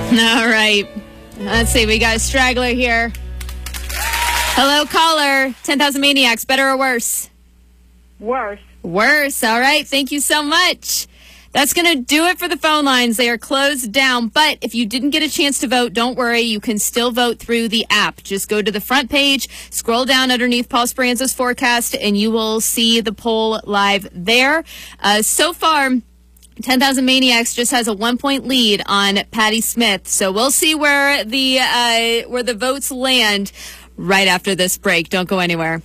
All right. Let's see. We got a straggler here. Hello, caller. 10,000 Maniacs. Better or worse? Worse. Worse. All right. Thank you so much. That's going to do it for the phone lines. They are closed down. But if you didn't get a chance to vote, don't worry. You can still vote through the app. Just go to the front page, scroll down underneath Paul Speranza's forecast, and you will see the poll live there. So far, 10,000 Maniacs just has a 1-point lead on Patty Smith. So we'll see where the votes land right after this break. Don't go anywhere.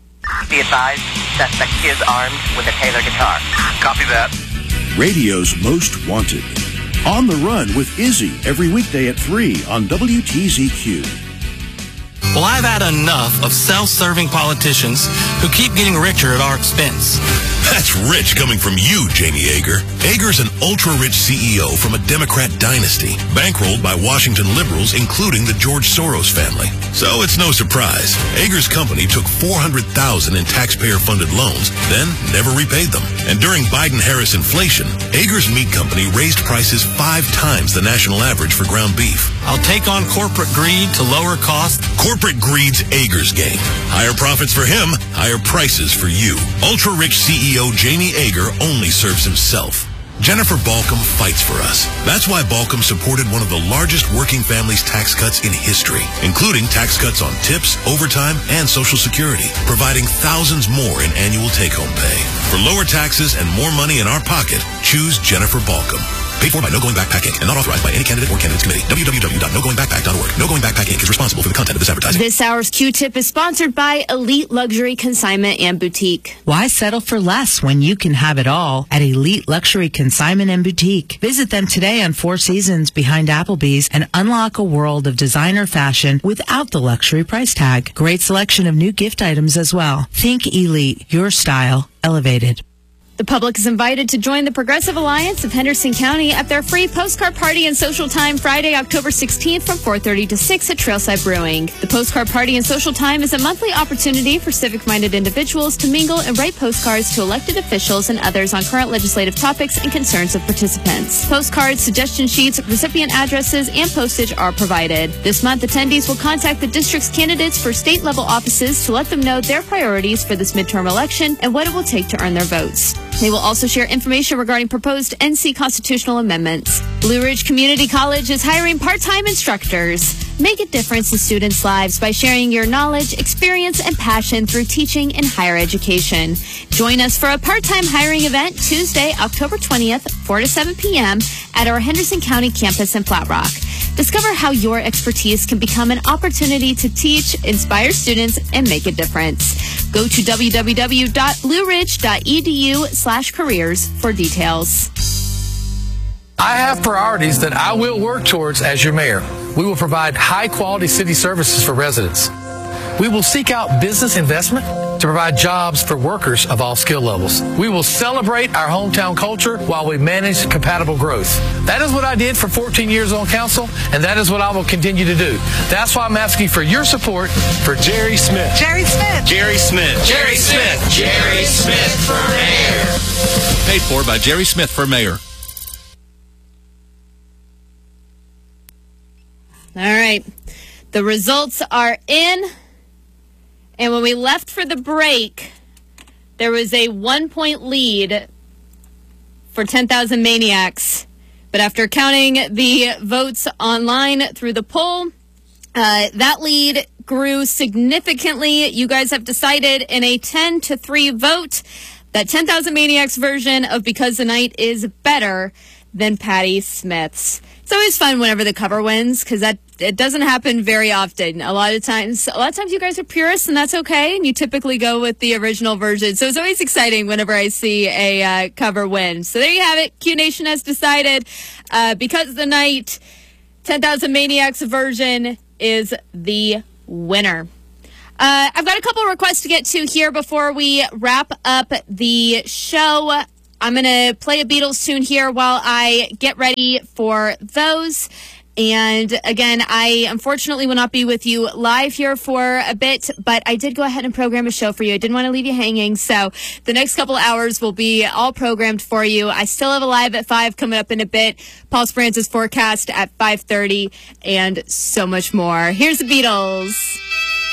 Be advised, suspect is armed with a Taylor guitar. Copy that. Radio's Most Wanted. On the Run with Izzy every weekday at 3 on WTZQ. Well, I've had enough of self-serving politicians who keep getting richer at our expense. That's rich coming from you, Jamie Yeager. Yeager's an ultra-rich CEO from a Democrat dynasty, bankrolled by Washington liberals, including the George Soros family. So it's no surprise. Yeager's company took $400,000 in taxpayer-funded loans, then never repaid them. And during Biden-Harris inflation, Yeager's meat company raised prices 5 times the national average for ground beef. I'll take on corporate greed to lower cost. Corporate greed's Yeager's game. Higher profits for him, higher prices for you. Ultra-rich CEO Jamie Yeager only serves himself. Jennifer Balcom fights for us. That's why Balcom supported one of the largest working families tax cuts in history, including tax cuts on tips, overtime, and Social Security, providing thousands more in annual take-home pay. For lower taxes and more money in our pocket, choose Jennifer Balcom. Paid for by No Going Backpack Inc. and not authorized by any candidate or candidates committee. www.nogoingbackpack.org. No Going Backpack Inc. is responsible for the content of this advertising. This hour's Q-Tip is sponsored by Elite Luxury Consignment and Boutique. Why settle for less when you can have it all at Elite Luxury Consignment and Boutique? Visit them today on 4 Seasons behind Applebee's and unlock a world of designer fashion without the luxury price tag. Great selection of new gift items as well. Think Elite, your style elevated. The public is invited to join the Progressive Alliance of Henderson County at their free postcard party and social time Friday, October 16th from 4:30 to 6 at Trailside Brewing. The postcard party and social time is a monthly opportunity for civic-minded individuals to mingle and write postcards to elected officials and others on current legislative topics and concerns of participants. Postcards, suggestion sheets, recipient addresses, and postage are provided. This month, attendees will contact the district's candidates for state-level offices to let them know their priorities for this midterm election and what it will take to earn their votes. They will also share information regarding proposed NC constitutional amendments. Blue Ridge Community College is hiring part-time instructors. Make a difference in students' lives by sharing your knowledge, experience, and passion through teaching in higher education. Join us for a part-time hiring event Tuesday, October 20th, 4 to 7 p.m. at our Henderson County campus in Flat Rock. Discover how your expertise can become an opportunity to teach, inspire students, and make a difference. Go to www.blueridge.edu/careers for details. I have priorities that I will work towards as your mayor. We will provide high-quality city services for residents. We will seek out business investment to provide jobs for workers of all skill levels. We will celebrate our hometown culture while we manage compatible growth. That is what I did for 14 years on council, and that is what I will continue to do. That's why I'm asking for your support for Jerry Smith. Jerry Smith. Jerry Smith. Jerry Smith. Jerry Smith for mayor. Paid for by Jerry Smith for mayor. All right. The results are in. And when we left for the break, there was a 1-point lead for 10,000 Maniacs. But after counting the votes online through the poll, that lead grew significantly. You guys have decided in a 10-3 vote that 10,000 Maniacs version of Because the Night is better than Patty Smith's. It's always fun whenever the cover wins because it doesn't happen very often. A lot of times you guys are purists, and that's okay. And you typically go with the original version. So it's always exciting whenever I see a cover win. So there you have it. Q Nation has decided Because the Night 10,000 Maniacs version is the winner. I've got a couple requests to get to here before we wrap up the show. I'm going to play a Beatles tune here while I get ready for those. And again, I unfortunately will not be with you live here for a bit, but I did go ahead and program a show for you. I didn't want to leave you hanging. So the next couple hours will be all programmed for you. I still have a live at 5 coming up in a bit. Paul Speranza's forecast at 5:30 and so much more. Here's the Beatles.